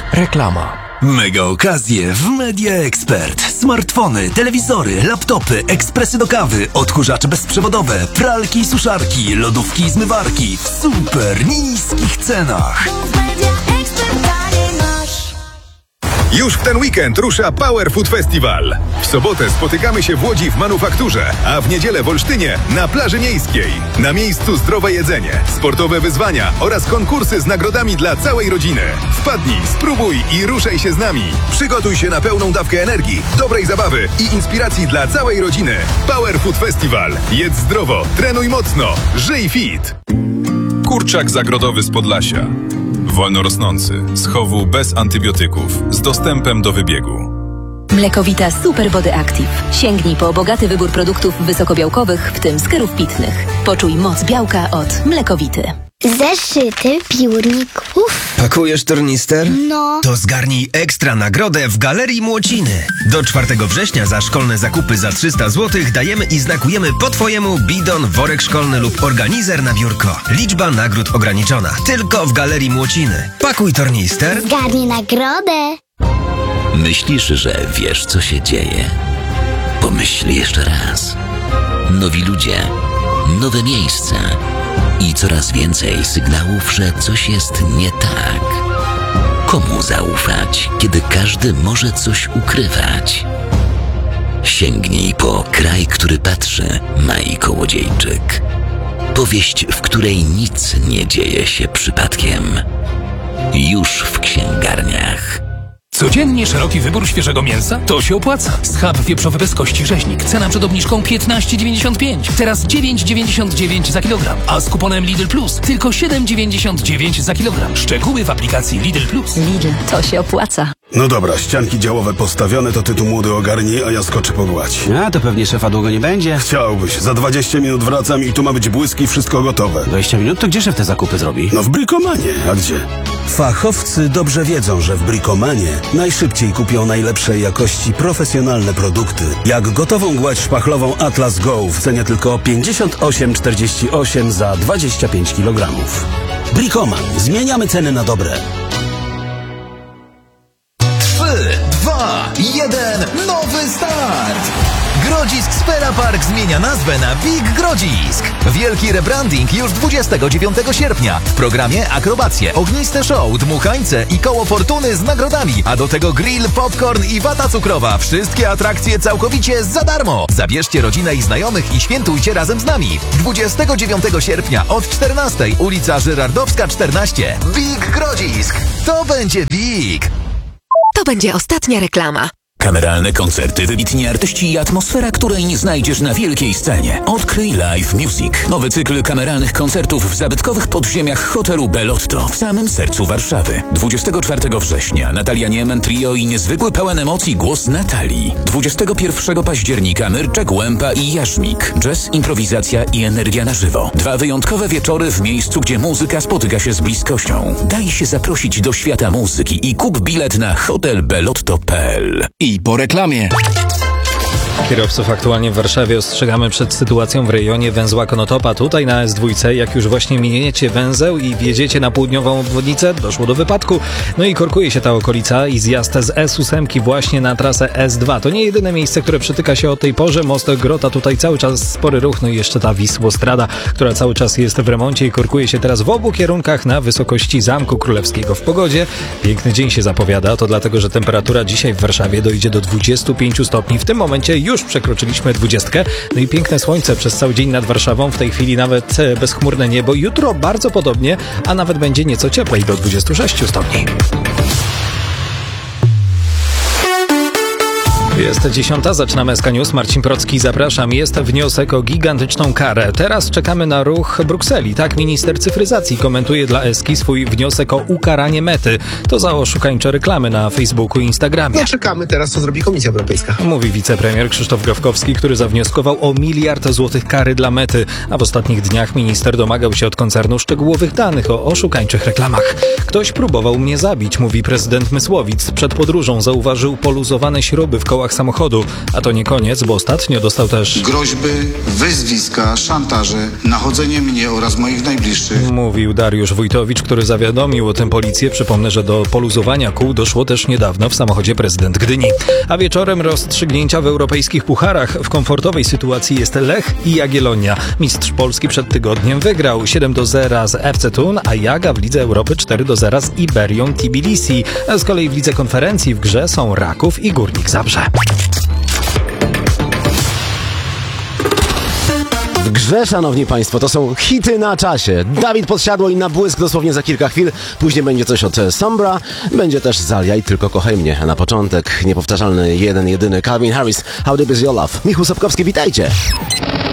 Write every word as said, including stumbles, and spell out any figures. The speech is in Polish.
Reklama. Mega okazje w Media Expert. Smartfony, telewizory, laptopy, ekspresy do kawy, odkurzacze bezprzewodowe, pralki i suszarki, lodówki i zmywarki w super niskich cenach. Już w ten weekend rusza Power Food Festival. W sobotę spotykamy się w Łodzi w Manufakturze, a w niedzielę w Olsztynie na plaży miejskiej. Na miejscu zdrowe jedzenie, sportowe wyzwania oraz konkursy z nagrodami dla całej rodziny. Wpadnij, spróbuj i ruszaj się z nami. Przygotuj się na pełną dawkę energii, dobrej zabawy i inspiracji dla całej rodziny. Power Food Festival. Jedz zdrowo, trenuj mocno, żyj fit. Kurczak zagrodowy z Podlasia. Wolno rosnący, z chowu bez antybiotyków, z dostępem do wybiegu. Mlekowita Super Body Active. Sięgnij po bogaty wybór produktów wysokobiałkowych, w tym skierów pitnych. Poczuj moc białka od Mlekowity. Zeszyty piórników. Pakujesz tornister? No. To zgarnij ekstra nagrodę w Galerii Młociny. Do czwartego września za szkolne zakupy za trzysta złotych dajemy i znakujemy po twojemu bidon, worek szkolny lub organizer na biurko. Liczba nagród ograniczona. Tylko w Galerii Młociny. Pakuj tornister. Zgarnij nagrodę. Myślisz, że wiesz, co się dzieje? Pomyśl jeszcze raz. Nowi ludzie, nowe miejsca i coraz więcej sygnałów, że coś jest nie tak. Komu zaufać, kiedy każdy może coś ukrywać? Sięgnij po Kraj, który patrzy, Mai Kołodziejczyk. Powieść, w której nic nie dzieje się przypadkiem. Już w księgarniach. Codziennie szeroki wybór świeżego mięsa? To się opłaca. Schab wieprzowy bez kości rzeźnik. Cena przed obniżką piętnaście dziewięćdziesiąt pięć. Teraz dziewięć dziewięćdziesiąt dziewięć za kilogram. A z kuponem Lidl Plus tylko siedem dziewięćdziesiąt dziewięć za kilogram. Szczegóły w aplikacji Lidl Plus. Lidl, to się opłaca. No dobra, ścianki działowe postawione, to ty tu młody ogarnij, a ja skoczę pogładź. A, to pewnie szefa długo nie będzie. Chciałbyś. Za dwadzieścia minut wracam i tu ma być błysk i wszystko gotowe. dwadzieścia minut? To gdzie szef te zakupy zrobi? No w Brikomanie. A gdzie? Fachowcy dobrze wiedzą, że w Brikomanie najszybciej kupią najlepszej jakości profesjonalne produkty. Jak gotową gładź szpachlową Atlas Go w cenie tylko pięćdziesiąt osiem czterdzieści osiem za dwadzieścia pięć kilogramów. Brikoman. Zmieniamy ceny na dobre. trzy, dwa, jeden, nowy start! Grodzisk Spera Park zmienia nazwę na Big Grodzisk. Wielki rebranding już dwudziestego dziewiątego sierpnia. W programie akrobacje, ogniste show, dmuchańce i koło fortuny z nagrodami, a do tego grill, popcorn i wata cukrowa. Wszystkie atrakcje całkowicie za darmo. Zabierzcie rodzinę i znajomych i świętujcie razem z nami. dwudziestego dziewiątego sierpnia od czternastej, ulica Żyrardowska czternaście. Big Grodzisk. To będzie big. To będzie ostatnia reklama. Kameralne koncerty, wybitni artyści i atmosfera, której nie znajdziesz na wielkiej scenie. Odkryj Live Music. Nowy cykl kameralnych koncertów w zabytkowych podziemiach hotelu Bellotto w samym sercu Warszawy. dwudziestego czwartego września Natalia Niemen Trio i niezwykły pełen emocji głos Natalii. dwudziestego pierwszego października Myrczek, Łępa i Jarzmik. Jazz, improwizacja i energia na żywo. Dwa wyjątkowe wieczory w miejscu, gdzie muzyka spotyka się z bliskością. Daj się zaprosić do świata muzyki i kup bilet na hotel bellotto kropka p l. I po reklamie. Kierowców aktualnie w Warszawie ostrzegamy przed sytuacją w rejonie węzła Konotopa. Tutaj na S dwa, jak już właśnie miniecie węzeł i wjedziecie na południową obwodnicę, doszło do wypadku. No i korkuje się ta okolica i zjazd z S osiem właśnie na trasę S dwa. To nie jedyne miejsce, które przytyka się o tej porze. Most Grota, tutaj cały czas spory ruch. No i jeszcze ta Wisłostrada, która cały czas jest w remoncie i korkuje się teraz w obu kierunkach na wysokości Zamku Królewskiego. W pogodzie piękny dzień się zapowiada. To dlatego, że temperatura dzisiaj w Warszawie dojdzie do dwudziestu pięciu stopni. W tym momencie już przekroczyliśmy dwudziestkę. No i piękne słońce przez cały dzień nad Warszawą. W tej chwili nawet bezchmurne niebo. Jutro bardzo podobnie, a nawet będzie nieco cieplej do dwudziestu sześciu stopni. Jest dziesiąta, zaczynamy S K News. Marcin Procki, zapraszam. Jest wniosek o gigantyczną karę. Teraz czekamy na ruch Brukseli. Tak minister cyfryzacji komentuje dla Eski swój wniosek o ukaranie Mety. To za oszukańcze reklamy na Facebooku i Instagramie. No czekamy teraz, co zrobi Komisja Europejska. Mówi wicepremier Krzysztof Gawkowski, który zawnioskował o miliard złotych kary dla Mety. A w ostatnich dniach minister domagał się od koncernu szczegółowych danych o oszukańczych reklamach. Ktoś próbował mnie zabić, mówi prezydent Mysłowic. Przed podróżą zauważył poluzowane śruby w kołach prawach samochodu. A to nie koniec, bo ostatnio dostał też... groźby, wyzwiska, szantaże, nachodzenie mnie oraz moich najbliższych. Mówił Dariusz Wójtowicz, który zawiadomił o tym policję. Przypomnę, że do poluzowania kół doszło też niedawno w samochodzie prezydent Gdyni. A wieczorem rozstrzygnięcia w europejskich pucharach. W komfortowej sytuacji jest Lech i Jagiellonia. Mistrz Polski przed tygodniem wygrał siedem do zera z F C Thun, a Jaga w Lidze Europy cztery do zera z Iberią Tbilisi. Z kolei w Lidze Konferencji w grze są Raków i Górnik Zabrze. W grze, szanowni państwo, to są hity na czasie. Dawid Podsiadło i Na błysk dosłownie za kilka chwil. Później będzie coś od Sombra, będzie też Zalia i Tylko kochaj mnie. A na początek niepowtarzalny jeden, jedyny Calvin Harris. How deep is your love? Michał Sapkowski, witajcie.